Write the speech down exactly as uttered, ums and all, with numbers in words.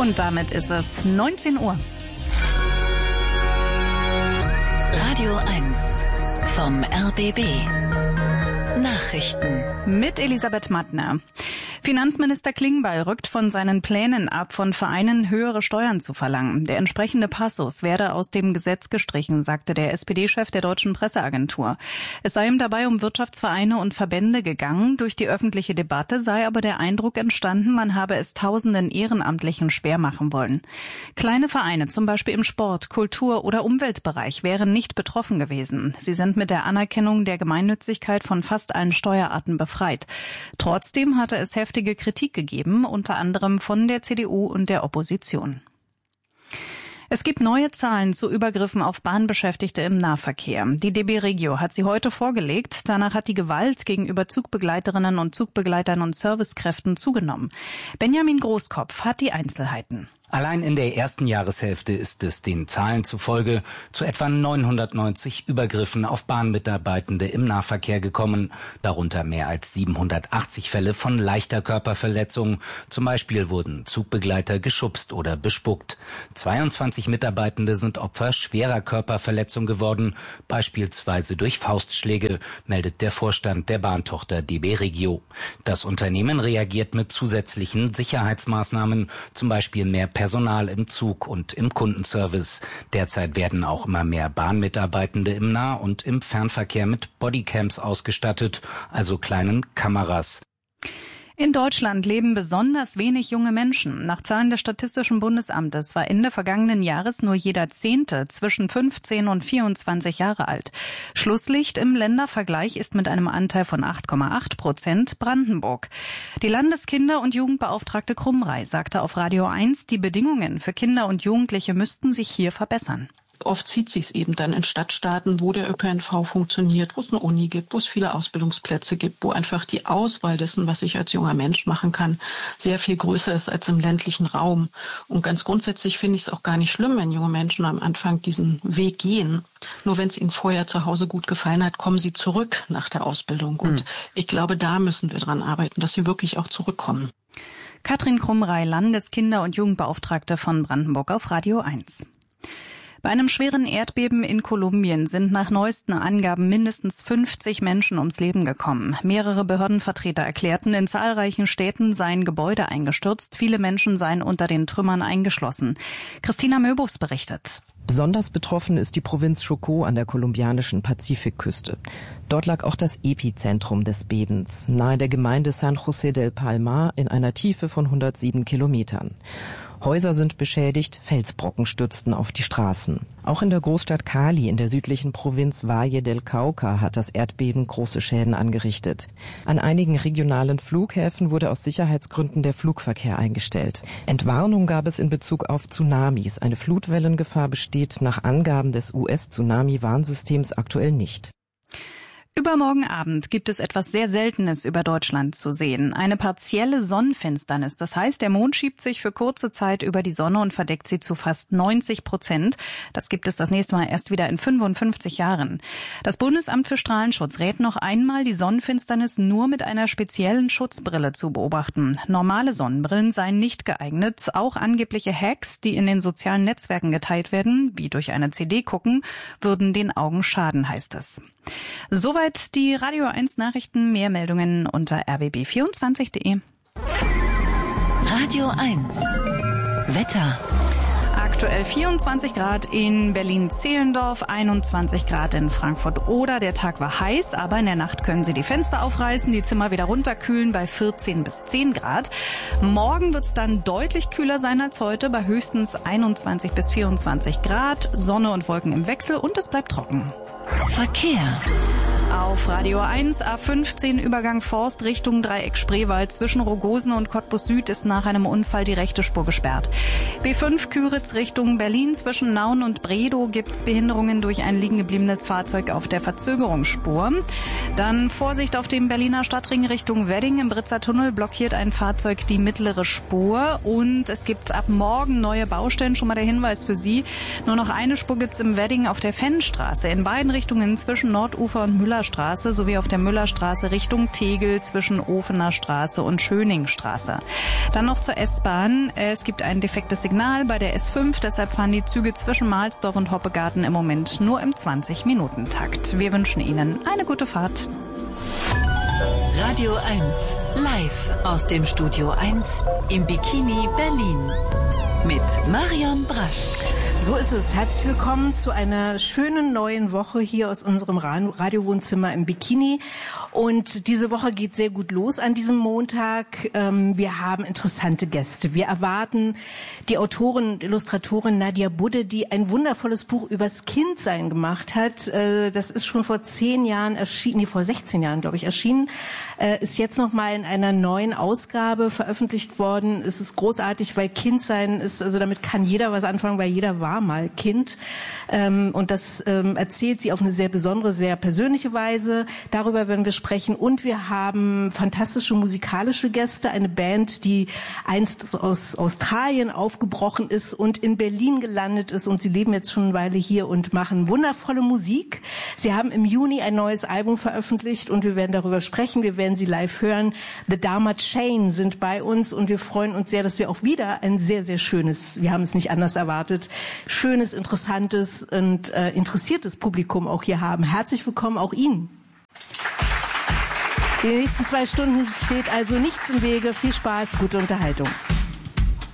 Und damit ist es neunzehn Uhr. Radio eins vom R B B. Nachrichten mit Elisabeth Mattner. Finanzminister Klingbeil rückt von seinen Plänen ab, von Vereinen höhere Steuern zu verlangen. Der entsprechende Passus werde aus dem Gesetz gestrichen, sagte der S P D-Chef der Deutschen Presseagentur. Es sei ihm dabei um Wirtschaftsvereine und Verbände gegangen. Durch die öffentliche Debatte sei aber der Eindruck entstanden, man habe es tausenden Ehrenamtlichen schwer machen wollen. Kleine Vereine, zum Beispiel im Sport, Kultur- oder Umweltbereich, wären nicht betroffen gewesen. Sie sind mit der Anerkennung der Gemeinnützigkeit von fast allen Steuerarten befreit. Trotzdem hatte es heftige Kritik gegeben, unter anderem von der C D U und der Opposition. Es gibt neue Zahlen zu Übergriffen auf Bahnbeschäftigte im Nahverkehr. Die D B Regio hat sie heute vorgelegt. Danach hat die Gewalt gegenüber Zugbegleiterinnen und Zugbegleitern und Servicekräften zugenommen. Benjamin Großkopf hat die Einzelheiten. Allein in der ersten Jahreshälfte ist es den Zahlen zufolge zu etwa neunhundertneunzig Übergriffen auf Bahnmitarbeitende im Nahverkehr gekommen, darunter mehr als siebenhundertachtzig Fälle von leichter Körperverletzung. Zum Beispiel wurden Zugbegleiter geschubst oder bespuckt. zweiundzwanzig Mitarbeitende sind Opfer schwerer Körperverletzung geworden, beispielsweise durch Faustschläge, meldet der Vorstand der Bahntochter D B Regio. Das Unternehmen reagiert mit zusätzlichen Sicherheitsmaßnahmen, zum Beispiel mehr Personal im Zug und im Kundenservice. Derzeit werden auch immer mehr Bahnmitarbeitende im Nah- und im Fernverkehr mit Bodycams ausgestattet, also kleinen Kameras. In Deutschland leben besonders wenig junge Menschen. Nach Zahlen des Statistischen Bundesamtes war Ende vergangenen Jahres nur jeder Zehnte zwischen fünfzehn und vierundzwanzig Jahre alt. Schlusslicht im Ländervergleich ist mit einem Anteil von acht Komma acht Prozent Brandenburg. Die Landeskinder- und Jugendbeauftragte Krumrei sagte auf Radio eins, die Bedingungen für Kinder und Jugendliche müssten sich hier verbessern. Oft zieht sich's eben dann in Stadtstaaten, wo der Ö P N V funktioniert, wo es eine Uni gibt, wo es viele Ausbildungsplätze gibt, wo einfach die Auswahl dessen, was ich als junger Mensch machen kann, sehr viel größer ist als im ländlichen Raum. Und ganz grundsätzlich finde ich es auch gar nicht schlimm, wenn junge Menschen am Anfang diesen Weg gehen. Nur wenn es ihnen vorher zu Hause gut gefallen hat, kommen sie zurück nach der Ausbildung. Und mhm. ich glaube, da müssen wir dran arbeiten, dass sie wirklich auch zurückkommen. Katrin Krumrei, Landeskinder- und Jugendbeauftragte von Brandenburg auf Radio eins. Bei einem schweren Erdbeben in Kolumbien sind nach neuesten Angaben mindestens fünfzig Menschen ums Leben gekommen. Mehrere Behördenvertreter erklärten, in zahlreichen Städten seien Gebäude eingestürzt, viele Menschen seien unter den Trümmern eingeschlossen. Christina Möbus berichtet. Besonders betroffen ist die Provinz Chocó an der kolumbianischen Pazifikküste. Dort lag auch das Epizentrum des Bebens, nahe der Gemeinde San José del Palmar in einer Tiefe von hundertsieben Kilometern. Häuser sind beschädigt, Felsbrocken stürzten auf die Straßen. Auch in der Großstadt Cali in der südlichen Provinz Valle del Cauca hat das Erdbeben große Schäden angerichtet. An einigen regionalen Flughäfen wurde aus Sicherheitsgründen der Flugverkehr eingestellt. Entwarnung gab es in Bezug auf Tsunamis. Eine Flutwellengefahr besteht nach Angaben des U S-Tsunami-Warnsystems aktuell nicht. Übermorgen Abend gibt es etwas sehr Seltenes über Deutschland zu sehen. Eine partielle Sonnenfinsternis. Das heißt, der Mond schiebt sich für kurze Zeit über die Sonne und verdeckt sie zu fast neunzig Prozent. Das gibt es das nächste Mal erst wieder in fünfundfünfzig Jahren. Das Bundesamt für Strahlenschutz rät noch einmal, die Sonnenfinsternis nur mit einer speziellen Schutzbrille zu beobachten. Normale Sonnenbrillen seien nicht geeignet. Auch angebliche Hacks, die in den sozialen Netzwerken geteilt werden, wie durch eine C D gucken, würden den Augen schaden, heißt es. Soweit die Radio eins Nachrichten. Mehr Meldungen unter r b b vierundzwanzig punkt de. Radio eins Wetter. Aktuell vierundzwanzig Grad in Berlin-Zehlendorf, einundzwanzig Grad in Frankfurt-Oder. Der Tag war heiß, aber in der Nacht können Sie die Fenster aufreißen, die Zimmer wieder runterkühlen bei vierzehn bis zehn Grad. Morgen wird es dann deutlich kühler sein als heute, bei höchstens einundzwanzig bis vierundzwanzig Grad. Sonne und Wolken im Wechsel und es bleibt trocken. Verkehr. Auf Radio eins A fünfzehn Übergang Forst Richtung Dreieck Spreewald. Zwischen Rogosen und Cottbus Süd ist nach einem Unfall die rechte Spur gesperrt. B fünf Küritz Richtung Berlin. Zwischen Nauen und Bredow gibt's Behinderungen durch ein liegen gebliebenes Fahrzeug auf der Verzögerungsspur. Dann Vorsicht auf dem Berliner Stadtring Richtung Wedding. Im Britzer Tunnel blockiert ein Fahrzeug die mittlere Spur. Und es gibt ab morgen neue Baustellen. Schon mal der Hinweis für Sie. Nur noch eine Spur gibt's im Wedding auf der Fennstraße. In beiden Richtungen Fahrtrichtungen zwischen Nordufer und Müllerstraße sowie auf der Müllerstraße Richtung Tegel zwischen Ofener Straße und Schöningstraße. Dann noch zur S-Bahn. Es gibt ein defektes Signal bei der S fünf, deshalb fahren die Züge zwischen Mahlsdorf und Hoppegarten im Moment nur im zwanzig-Minuten-Takt. Wir wünschen Ihnen eine gute Fahrt. Radio eins, live aus dem Studio eins im Bikini Berlin mit Marion Brasch. So ist es. Herzlich willkommen zu einer schönen neuen Woche hier aus unserem Radiowohnzimmer im Bikini. Und diese Woche geht sehr gut los an diesem Montag. Wir haben interessante Gäste. Wir erwarten die Autorin und Illustratorin Nadia Budde, die ein wundervolles Buch übers Kindsein gemacht hat. Das ist schon vor zehn Jahren erschienen, nee, vor sechzehn Jahren, glaube ich, erschienen. Ist jetzt nochmal in einer neuen Ausgabe veröffentlicht worden. Es ist großartig, weil Kindsein ist, also damit kann jeder was anfangen, weil jeder war mal Kind. Und das erzählt sie auf eine sehr besondere, sehr persönliche Weise. Darüber werden wir sprechen. Und wir haben fantastische musikalische Gäste. Eine Band, die einst aus Australien aufgebrochen ist und in Berlin gelandet ist. Und sie leben jetzt schon eine Weile hier und machen wundervolle Musik. Sie haben im Juni ein neues Album veröffentlicht und wir werden darüber sprechen. Wir werden sie live hören. The Dharma Chain sind bei uns und wir freuen uns sehr, dass wir auch wieder ein sehr, sehr schönes, wir haben es nicht anders erwartet, schönes, interessantes und äh, interessiertes Publikum auch hier haben. Herzlich willkommen auch Ihnen. Die nächsten zwei Stunden steht also nichts im Wege. Viel Spaß, gute Unterhaltung.